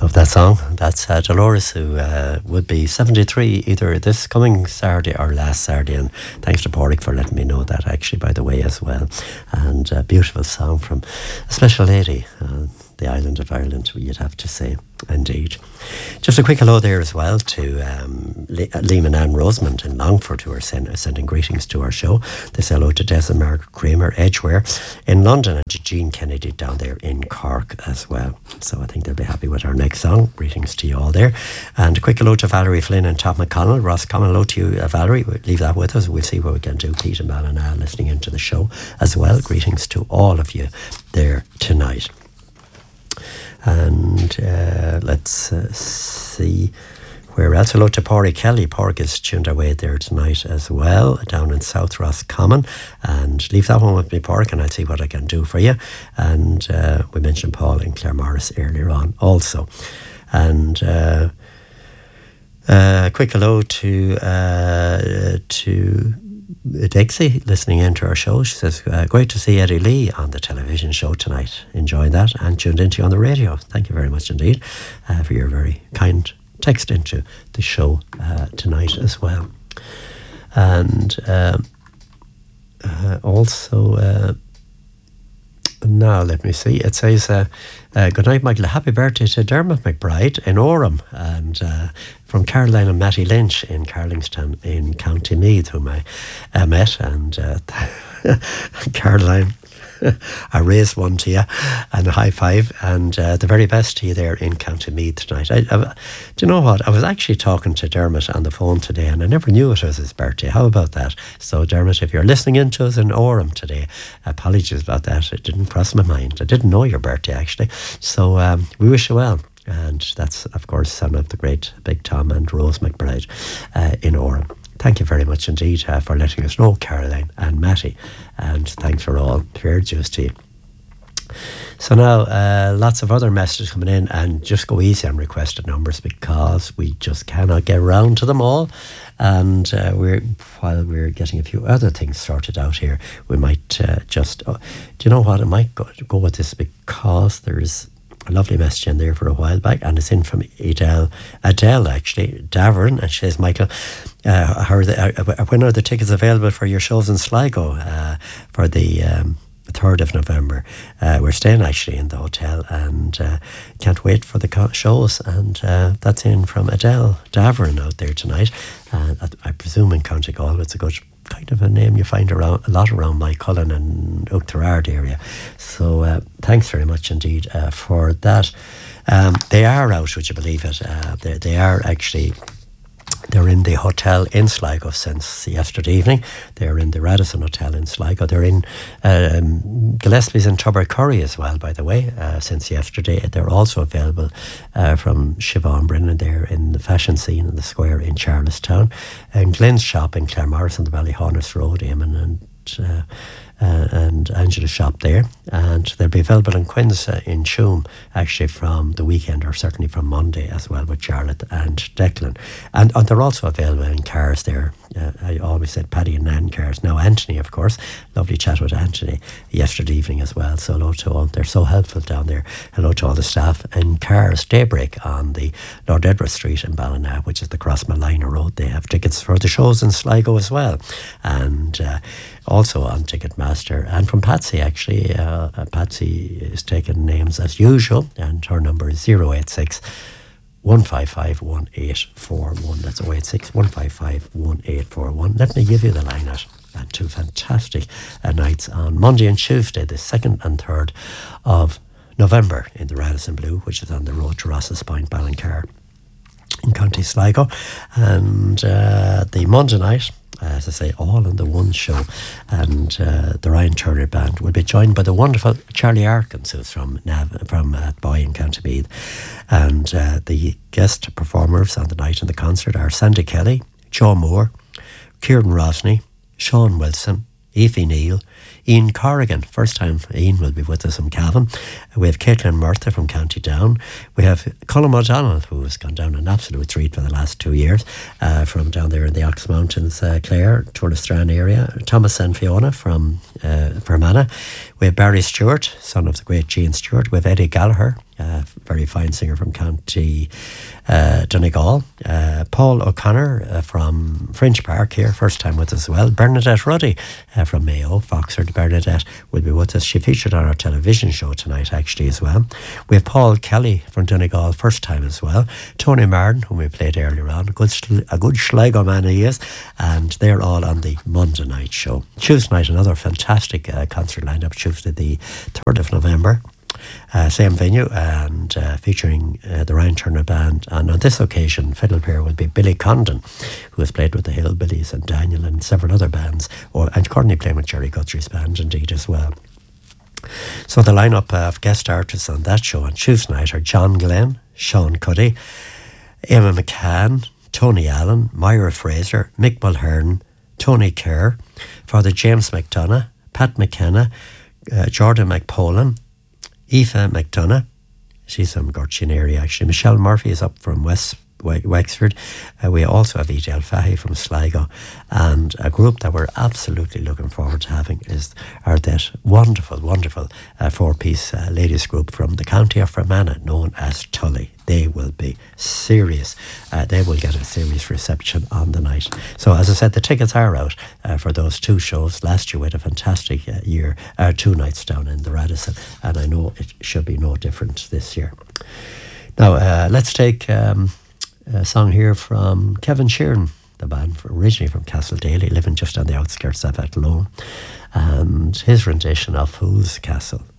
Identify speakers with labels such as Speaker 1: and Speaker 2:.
Speaker 1: Love that song. That's Dolores, who would be 73 either this coming Saturday or last Saturday. And thanks to Porrick for letting me know that, actually, by the way, as well. And a beautiful song from a special lady, the island of Ireland, you'd have to say. Indeed. Just a quick hello there as well to Liam and Anne Rosamond in Longford, who are sending greetings to our show. They say hello to Des and Margaret Kramer, Edgware in London, and to Jean Kennedy down there in Cork as well. So I think they'll be happy with our next song. Greetings to you all there. And a quick hello to Valerie Flynn and Tom McConnell. Ross, come hello to you, Valerie. We'll leave that with us. We'll see what we can do. Pete and Ballina listening into the show as well. Greetings to all of you there tonight. And let's see where else. Hello to Porrick Kelly. Porrick is tuned away there tonight as well, down in South Roscommon. And leave that one with me, Porrick, and I'll see what I can do for you. And we mentioned Paul and Claire Morris earlier on also. And quick hello to Dixie listening into our show. She says, great to see Eddie Lee on the television show tonight. Enjoying that, and tuned into you on the radio. Thank you very much indeed for your very kind text into the show tonight as well. And also now let me see, it says good night Michael, happy birthday to Dermot McBride in Orem, and from Caroline and Matty Lynch in Carlingstown in County Meath, whom I met. And Caroline, I raised one to you and a high five, and the very best to you there in County Meath tonight. Do you know what? I was actually talking to Dermot on the phone today, and I never knew it was his birthday. How about that? So Dermot, if you're listening in to us in Orem today, apologies about that. It didn't cross my mind. I didn't know your birthday, actually. So we wish you well. And that's, of course, son of the great Big Tom and Rose McBride in Orem. Thank you very much indeed for letting us know, Caroline and Matty. And thanks for all fair dues to you. So now, lots of other messages coming in, and just go easy on requested numbers because we just cannot get around to them all. And while we're getting a few other things sorted out here, we might just... do you know what? I might go with this because there's a lovely message in there for a while back, and it's in from Adele actually, Davern, and she says, Michael, when are the tickets available for your shows in Sligo for the 3rd of November? We're staying actually in the hotel, and can't wait for the shows. And that's in from Adele Davern out there tonight. I presume in County Galway. It's a good kind of a name you find around a lot around Mycullen and Oughterard area. So thanks very much indeed for that. They are out, would you believe it? They are actually... They're in the hotel in Sligo since yesterday evening. They're in the Radisson Hotel in Sligo. They're in Gillespie's in Tubbercurry as well, by the way, since yesterday. They're also available from Siobhan Brennan there in the fashion scene in the square in Charlestown. And Glenn's shop in Claremorris on the Ballyhonus Road, Eamon and Angela's shop there. And they'll be available in Quinn's in Shoom, actually from the weekend, or certainly from Monday as well, with Charlotte and Declan. And they're also available in cars there. I always said Paddy and Nan cars. Now Anthony, of course. Lovely chat with Anthony yesterday evening as well. So hello to all. They're so helpful down there. Hello to all the staff in cars. Daybreak on the Lord Edward Street in Ballina, which is the Crossmalina Road. They have tickets for the shows in Sligo as well. And also on Ticketmaster. And from Patsy, actually. Patsy is taking names as usual, and her number is 086 155 1841. That's 086 155 1841. Let me give you the line out. And two fantastic nights on Monday and Tuesday, the 2nd and 3rd of November in the Radisson Blue, which is on the road to Ross's Point, Ballincar in County Sligo. And the Monday night, as I say, all in the one show. And the Ryan Turner Band will be joined by the wonderful Charlie Arkins, who's from Boy in County Meath. And the guest performers on the night in the concert are Sandy Kelly, Joe Moore, Kieran Rosney, Sean Wilson, Aoife Neal, Ian Corrigan. First time Ian will be with us from Cavan. We have Caitlin Murtha from County Down. We have Colm O'Donnell, who has gone down an absolute treat for the last 2 years, from down there in the Ox Mountains, Clare, Turlestrane area. Thomas and Fiona from Fermanagh. We have Barry Stewart, son of the great Gene Stewart. We have Eddie Gallagher, very fine singer from County Donegal. Paul O'Connor from Fringe Park here, first time with us as well. Bernadette Ruddy from Mayo, Foxford. Bernadette will be with us. She featured on our television show tonight actually as well. We have Paul Kelly from Donegal, first time as well. Tony Martin, whom we played earlier on, a good Sligo man he is, and they're all on the Monday night show. Tuesday night, another fantastic concert lineup, Tuesday the 3rd of November. Same venue, and featuring the Ryan Turner Band, and on this occasion fiddle player will be Billy Condon, who has played with the Hillbillies and Daniel and several other bands, and currently playing with Jerry Guthrie's band indeed as well. So the lineup of guest artists on that show on Tuesday night are John Glenn, Sean Cuddy, Emma McCann, Tony Allen, Myra Fraser, Mick Mulhern, Tony Kerr, Father James McDonough, Pat McKenna, Jordan McPolan, Aoife McDonough, she's from Gorchin area actually. Michelle Murphy is up from Wexford. We also have Edel Fahy from Sligo, and a group that we're absolutely looking forward to having are that wonderful 4-piece ladies group from the county of Fermanagh known as Tully. They will be serious. They will get a serious reception on the night. So as I said, the tickets are out for those two shows. Last year we had a fantastic year, 2 nights down in the Radisson, and I know it should be no different this year. Now let's take a song here from Kevin Sheeran, the band originally from Castledaly, living just on the outskirts of Athlone, and his rendition of Whose Castle.